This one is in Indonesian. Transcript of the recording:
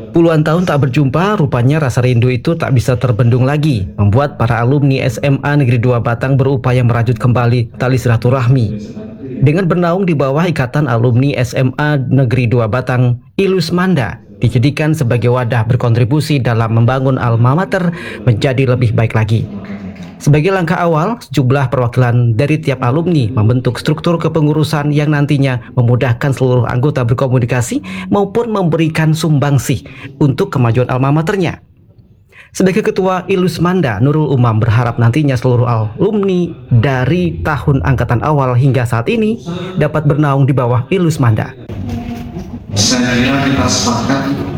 Puluhan tahun tak berjumpa, rupanya rasa rindu itu tak bisa terbendung lagi, membuat para alumni SMA Negeri 2 Batang berupaya merajut kembali tali silaturahmi. Dengan bernaung di bawah Ikatan Alumni SMA Negeri 2 Batang, Ilusmanda dijadikan sebagai wadah berkontribusi dalam membangun alma mater menjadi lebih baik lagi. Sebagai langkah awal, sejumlah perwakilan dari tiap alumni membentuk struktur kepengurusan yang nantinya memudahkan seluruh anggota berkomunikasi maupun memberikan sumbangsih untuk kemajuan alma maternya. Sebagai Ketua Ilusmanda, Nurul Umam berharap nantinya seluruh alumni dari tahun angkatan awal hingga saat ini dapat bernaung di bawah Ilusmanda. Saya kira kita sepakat